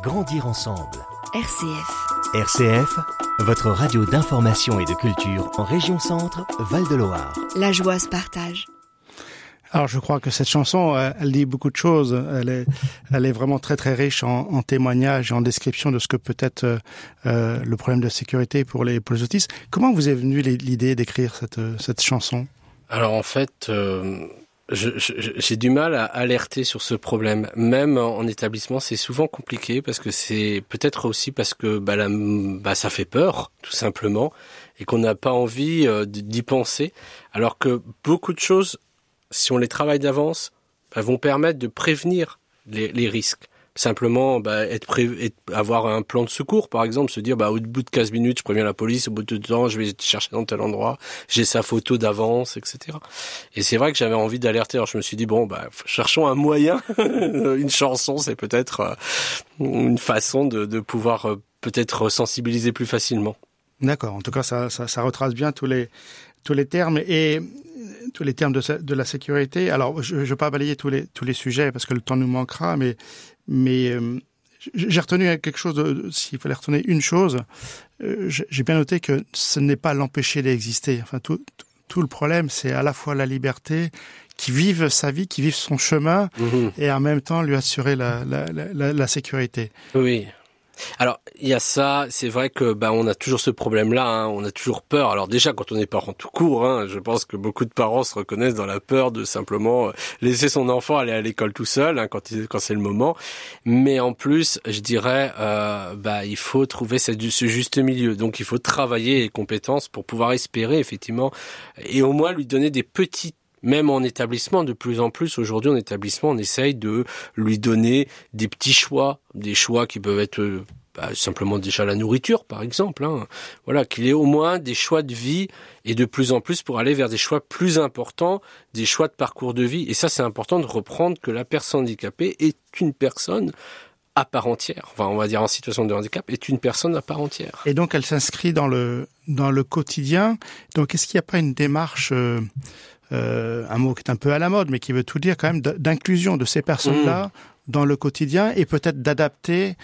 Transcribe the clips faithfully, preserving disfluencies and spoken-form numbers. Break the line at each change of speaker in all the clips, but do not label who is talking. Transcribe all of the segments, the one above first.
grandir ensemble.
R C F.
R C F, votre radio d'information et de culture en région Centre, Val-de-Loire.
La joie se partage.
Alors je crois que cette chanson, elle dit beaucoup de choses. Elle est, elle est vraiment très très riche en, en témoignages et en description de ce que peut être euh, le problème de sécurité pour les, pour les autistes. Comment vous est venue l'idée d'écrire cette, cette chanson ?
Alors en fait, euh, je, je, j'ai du mal à alerter sur ce problème. Même en, en établissement, c'est souvent compliqué parce que c'est peut-être aussi parce que bah, la, bah, ça fait peur, tout simplement, et qu'on n'a pas envie euh, d'y penser. Alors que beaucoup de choses, si on les travaille d'avance, bah, vont permettre de prévenir les, les risques. Simplement, bah, être pré... être... avoir un plan de secours, par exemple, se dire, bah, au bout de quinze minutes, je préviens la police, au bout de temps, je vais te chercher dans tel endroit, j'ai sa photo d'avance, et cetera. Et c'est vrai que j'avais envie d'alerter. Alors je me suis dit, bon, bah, cherchons un moyen. Une chanson, c'est peut-être euh, une façon de, de pouvoir euh, peut-être sensibiliser plus facilement.
D'accord. En tout cas, ça, ça, ça retrace bien tous les tous les termes et tous les termes de, de la sécurité. Alors, je ne vais pas balayer tous les tous les sujets parce que le temps nous manquera, mais mais euh, j'ai retenu quelque chose. De, s'il fallait retenir une chose, euh, j'ai bien noté que ce n'est pas l'empêcher d'exister. Enfin, tout, tout tout le problème, c'est à la fois la liberté, qui vive sa vie, qui vive son chemin, mmh. et en même temps lui assurer la la la, la sécurité.
Oui. Alors, il y a ça, c'est vrai que bah on a toujours ce problème-là, hein, on a toujours peur. Alors déjà, quand on est parent tout court, hein, je pense que beaucoup de parents se reconnaissent dans la peur de simplement laisser son enfant aller à l'école tout seul, hein, quand, il, quand c'est le moment. Mais en plus, je dirais, euh, bah il faut trouver ce, ce juste milieu. Donc, il faut travailler les compétences pour pouvoir espérer, effectivement, et au moins lui donner des petites. Même en établissement, de plus en plus, aujourd'hui en établissement, on essaye de lui donner des petits choix, des choix qui peuvent être euh, bah, simplement déjà la nourriture, par exemple. Hein. Voilà, qu'il ait au moins des choix de vie et de plus en plus pour aller vers des choix plus importants, des choix de parcours de vie. Et ça, c'est important de reprendre que la personne handicapée est une personne à part entière. Enfin, on va dire en situation de handicap, est une personne à part entière.
Et donc, elle s'inscrit dans le dans le quotidien. Donc, est-ce qu'il n'y a pas une démarche euh... Euh, un mot qui est un peu à la mode, mais qui veut tout dire quand même, d'inclusion de ces personnes-là mmh. dans le quotidien et peut-être d'adapter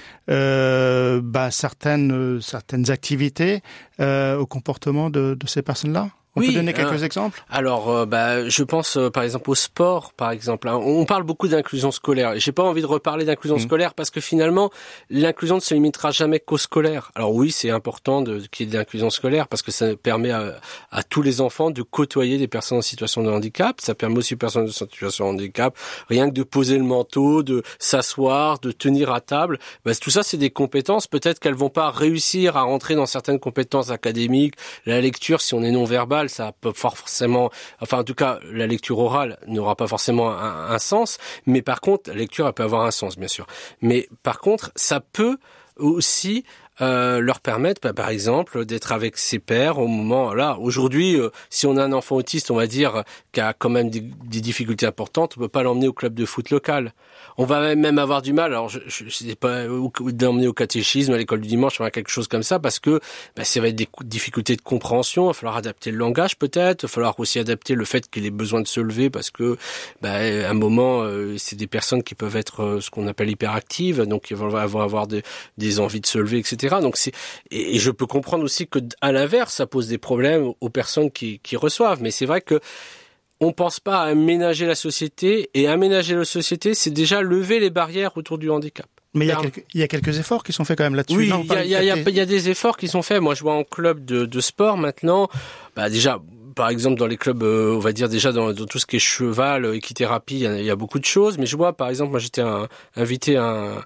euh, bah, certaines certaines activités euh, au comportement de, de ces personnes-là. On
oui,
peut donner quelques
euh,
exemples ?
Alors, euh, bah, je pense euh, par exemple au sport, par exemple. Hein. On parle beaucoup d'inclusion scolaire. J'ai pas envie de reparler d'inclusion mmh. scolaire parce que finalement, l'inclusion ne se limitera jamais qu'au scolaire. Alors oui, c'est important de, qu'il y ait de l'inclusion scolaire parce que ça permet à, à tous les enfants de côtoyer des personnes en situation de handicap. Ça permet aussi aux personnes en situation de handicap, rien que de poser le manteau, de s'asseoir, de tenir à table. Bah, tout ça, c'est des compétences. Peut-être qu'elles vont pas réussir à rentrer dans certaines compétences académiques. La lecture, si on est non-verbal, ça peut forcément, enfin en tout cas la lecture orale n'aura pas forcément un, un sens, mais par contre la lecture elle peut avoir un sens bien sûr. Mais par contre ça peut aussi euh, leur permettre, bah, par exemple, d'être avec ses pairs au moment là. Aujourd'hui, euh, si on a un enfant autiste, on va dire qui a quand même des, des difficultés importantes, on peut pas l'emmener au club de foot local. On va même avoir du mal, alors je, je, je sais pas, d'emmener au catéchisme, à l'école du dimanche, enfin quelque chose comme ça, parce que bah, ça va être des difficultés de compréhension. Il va falloir adapter le langage peut-être. Il va falloir aussi adapter le fait qu'il ait besoin de se lever, parce que bah, à un moment, euh, c'est des personnes qui peuvent être euh, ce qu'on appelle hyperactives, donc ils vont avoir des, des envies de se lever, et cetera. Donc c'est et, et je peux comprendre aussi que à l'inverse, ça pose des problèmes aux personnes qui, qui reçoivent. Mais c'est vrai que on pense pas à aménager la société, et aménager la société, c'est déjà lever les barrières autour du handicap.
Mais il y a quelques, il y a quelques efforts qui sont faits quand même là-dessus.
Oui, il y a, il y a, il y a, il y a des efforts qui sont faits. Moi, je vois en club de, de sport maintenant, bah, déjà, par exemple, dans les clubs, euh, on va dire déjà dans, dans tout ce qui est cheval, équithérapie, il y a, il y a beaucoup de choses. Mais je vois, par exemple, moi, j'étais un, invité à un,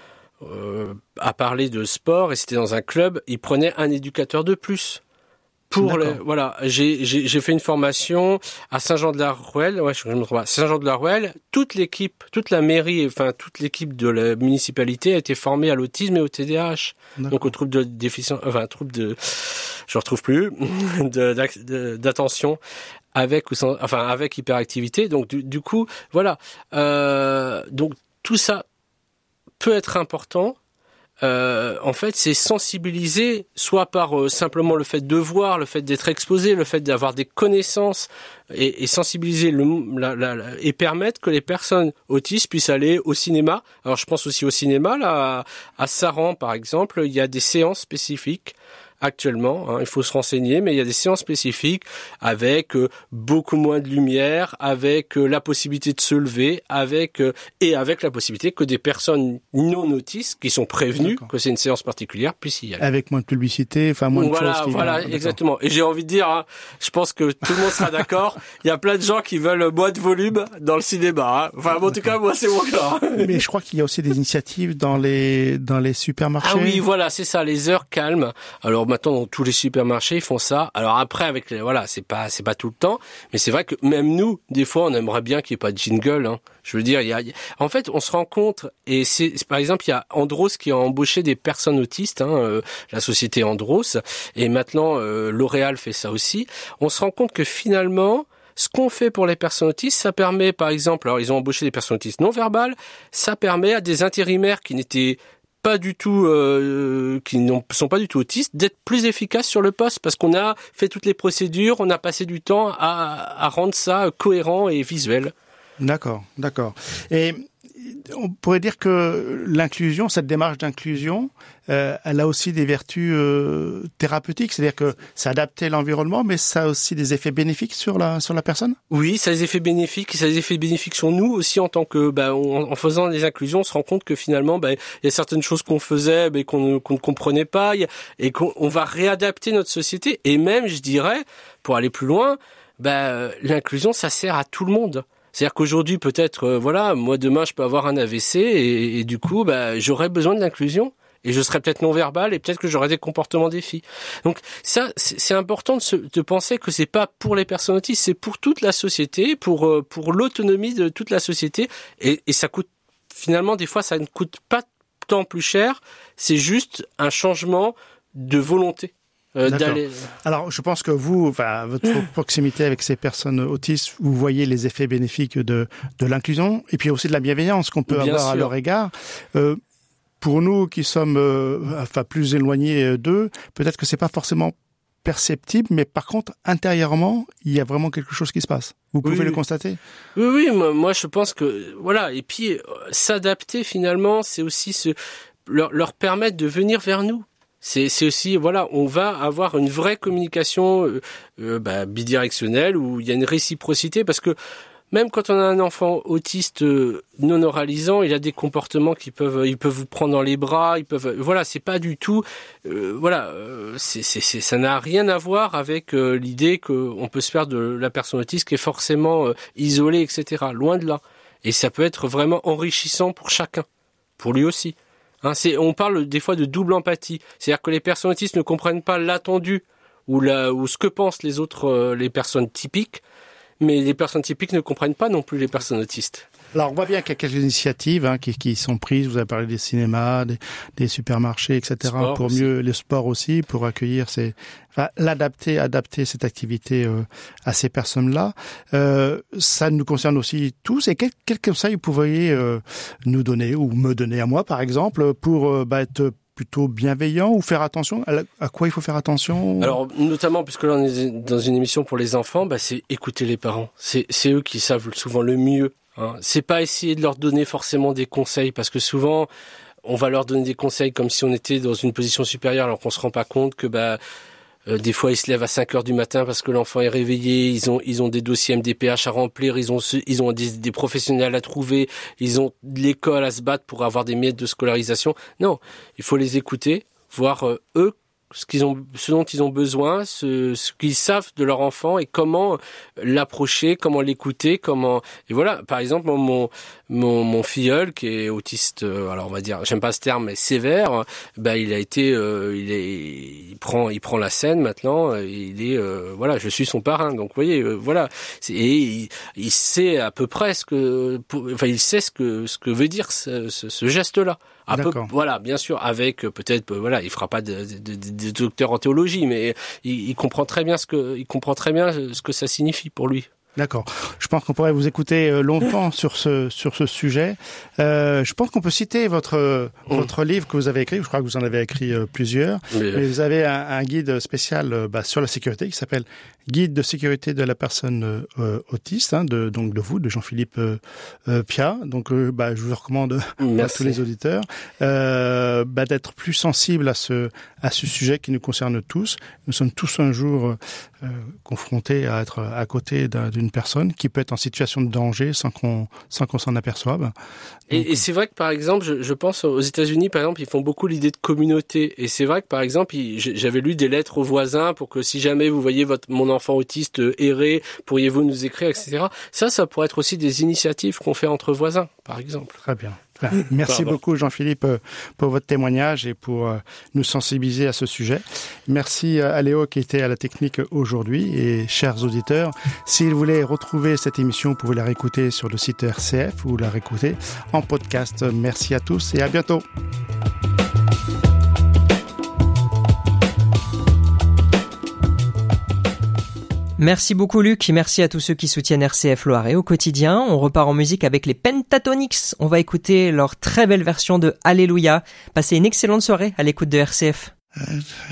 euh, à parler de sport, et c'était dans un club, ils prenaient un éducateur de plus. Pour les, voilà, j'ai, j'ai, j'ai fait une formation à Saint-Jean-de-la-Ruelle, ouais, je me trompe pas, Saint-Jean-de-la-Ruelle, toute l'équipe, toute la mairie, enfin, toute l'équipe de la municipalité a été formée à l'autisme et au T D A H. D'accord. Donc, au trouble de déficience, enfin, trouble de, je retrouve plus, de, de, d'attention, avec ou sans, enfin, avec hyperactivité. Donc, du, du coup, voilà, euh, donc, tout ça peut être important. Euh, en fait, c'est sensibiliser, soit par euh, simplement le fait de voir, le fait d'être exposé, le fait d'avoir des connaissances, et, et sensibiliser le, la, la, la, et permettre que les personnes autistes puissent aller au cinéma. Alors, je pense aussi au cinéma, là, à, à Saran, par exemple, il y a des séances spécifiques. Actuellement, hein, il faut se renseigner, mais il y a des séances spécifiques avec euh, beaucoup moins de lumière, avec euh, la possibilité de se lever, avec euh, et avec la possibilité que des personnes non autistes qui sont prévenues D'accord. que c'est une séance particulière puissent y aller.
Avec moins de publicité, enfin moins
voilà,
de choses. Qui
voilà,
viennent.
exactement. Et j'ai envie de dire, hein, je pense que tout le monde sera d'accord. Il y a plein de gens qui veulent moins de volume dans le cinéma. Hein. Enfin, en tout cas, moi, c'est mon cas.
Mais je crois qu'il y a aussi des initiatives dans les dans les supermarchés.
Ah oui, voilà, c'est ça, les heures calmes. Alors maintenant, dans tous les supermarchés, ils font ça. Alors après, avec les, voilà, c'est pas, c'est pas tout le temps, mais c'est vrai que même nous, des fois, on aimerait bien qu'il n'y ait pas de jingle. Hein. Je veux dire, il y a, en fait, on se rend compte, et c'est, par exemple, il y a Andros qui a embauché des personnes autistes, hein, euh, la société Andros, et maintenant euh, L'Oréal fait ça aussi. On se rend compte que finalement, ce qu'on fait pour les personnes autistes, ça permet, par exemple, alors ils ont embauché des personnes autistes non verbales, ça permet à des intérimaires qui n'étaient pas du tout, euh, qui ne sont pas du tout autistes, d'être plus efficaces sur le poste parce qu'on a fait toutes les procédures, on a passé du temps à, à rendre ça cohérent et visuel.
D'accord, d'accord. Et on pourrait dire que l'inclusion, cette démarche d'inclusion, euh, elle a aussi des vertus euh, thérapeutiques, c'est-à-dire que c'est adapter l'environnement, mais ça a aussi des effets bénéfiques sur la sur la personne.
Oui, ça a des effets bénéfiques, ça a des effets bénéfiques sur nous aussi en tant que, bah, on, en faisant des inclusions, on se rend compte que finalement, bah, il y a certaines choses qu'on faisait, mais qu'on, qu'on ne comprenait pas, y a, et qu'on on va réadapter notre société, et même, je dirais, pour aller plus loin, bah, l'inclusion, ça sert à tout le monde. C'est-à-dire qu'aujourd'hui, peut-être, euh, voilà, moi demain, je peux avoir un A V C et, et du coup, bah, j'aurais besoin de l'inclusion et je serais peut-être non-verbal et peut-être que j'aurais des comportements défis. Donc ça, c'est, c'est important de, se, de penser que c'est pas pour les personnes autistes, c'est pour toute la société, pour euh, pour l'autonomie de toute la société et, et ça coûte finalement des fois, ça ne coûte pas tant plus cher. C'est juste un changement de volonté. Euh, d'aller...
Alors, je pense que vous, enfin, votre proximité avec ces personnes autistes, vous voyez les effets bénéfiques de de l'inclusion et puis aussi de la bienveillance qu'on peut
Bien
avoir
sûr.
à leur égard. Euh, pour nous qui sommes, euh, enfin, plus éloignés d'eux, peut-être que c'est pas forcément perceptible, mais par contre, intérieurement, il y a vraiment quelque chose qui se passe. Vous pouvez
oui,
le constater?
Oui, oui, moi, moi, je pense que, voilà. Et puis, euh, s'adapter, finalement, c'est aussi se, leur, leur permettre de venir vers nous. C'est, c'est aussi, voilà, on va avoir une vraie communication euh, euh, bah, bidirectionnelle où il y a une réciprocité parce que même quand on a un enfant autiste euh, non oralisant, il a des comportements qui peuvent, ils peuvent vous prendre dans les bras, ils peuvent, voilà, c'est pas du tout, euh, voilà, euh, c'est, c'est, c'est, ça n'a rien à voir avec euh, l'idée qu'on peut se faire de la personne autiste qui est forcément euh, isolée, et cetera. Loin de là. Et ça peut être vraiment enrichissant pour chacun, pour lui aussi. Hein, c'est, on parle des fois de double empathie, c'est-à-dire que les personnes autistes ne comprennent pas l'attendu ou, la, ou ce que pensent les autres, euh, les personnes typiques, mais les personnes typiques ne comprennent pas non plus les personnes autistes.
Alors, on voit bien qu'il y a quelques initiatives hein, qui, qui sont prises. Vous avez parlé des cinémas, des, des supermarchés, et cetera. Sport pour aussi. Mieux les sports aussi, pour accueillir ces, enfin, l'adapter, adapter cette activité euh, à ces personnes-là. Euh, ça nous concerne aussi tous. Et quel, quel conseil vous pourriez euh, nous donner ou me donner à moi, par exemple, pour euh, bah, être plutôt bienveillant ou faire attention? À, la, à quoi il faut faire attention?
Alors, notamment, puisque là, on est dans une émission pour les enfants, bah, c'est écouter les parents. C'est, c'est eux qui savent souvent le mieux. Hein. C'est pas essayer de leur donner forcément des conseils, parce que souvent, on va leur donner des conseils comme si on était dans une position supérieure, alors qu'on se rend pas compte que, bah, euh, des fois, ils se lèvent à cinq heures du matin parce que l'enfant est réveillé, ils ont, ils ont des dossiers M D P H à remplir, ils ont, ils ont des, des professionnels à trouver, ils ont de l'école à se battre pour avoir des miettes de scolarisation. Non, il faut les écouter, voir euh, eux, ce qu'ils ont, ce dont ils ont besoin, ce, ce qu'ils savent de leur enfant et comment l'approcher, comment l'écouter, comment, et voilà. Par exemple, mon, mon, mon filleul qui est autiste, euh, alors on va dire, j'aime pas ce terme, mais sévère, bah, il a été, euh, il est, il prend, il prend la scène maintenant, il est, euh, voilà, je suis son parrain, donc vous voyez, euh, voilà. C'est, et il, il sait à peu près ce que, pour, enfin, il sait ce que, ce que veut dire ce, ce, ce geste-là. Un peu, voilà, bien sûr, avec euh, peut-être, euh, voilà, il fera pas de, de, de, de docteur en théologie, mais il, il comprend très bien ce que, il comprend très bien ce que ça signifie pour lui.
D'accord. Je pense qu'on pourrait vous écouter longtemps sur ce sur ce sujet. Euh, je pense qu'on peut citer votre mmh. votre livre que vous avez écrit. Je crois que vous en avez écrit euh, plusieurs. Mais, mais vous avez un, un guide spécial euh, bah, sur la sécurité qui s'appelle Guide de sécurité de la personne euh, autiste, hein, de donc de vous, de Jean-Philippe euh, euh, Piat. Donc, euh, bah, je vous recommande à tous les auditeurs euh, bah, d'être plus sensibles à ce à ce sujet qui nous concerne tous. Nous sommes tous un jour euh, confrontés à être à côté d'un, d'une personne qui peut être en situation de danger sans qu'on sans qu'on s'en aperçoive. Donc,
et, et c'est vrai que par exemple, je, je pense aux États-Unis, par exemple, ils font beaucoup l'idée de communauté. Et c'est vrai que par exemple, ils, j'avais lu des lettres aux voisins pour que si jamais vous voyez votre mon enfant autiste errer, pourriez-vous nous écrire, et cetera. Ça, ça pourrait être aussi des initiatives qu'on fait entre voisins, par exemple.
Très bien. Merci beaucoup Jean-Philippe pour votre témoignage et pour nous sensibiliser à ce sujet. Merci à Léo qui était à la technique aujourd'hui et chers auditeurs, si vous voulez retrouver cette émission, vous pouvez la réécouter sur le site R C F ou la réécouter en podcast. Merci à tous et à bientôt.
Merci beaucoup Luc, merci à tous ceux qui soutiennent R C F Loiret au quotidien. On repart en musique avec les Pentatonix. On va écouter leur très belle version de Alléluia. Passez une excellente soirée à l'écoute de R C F.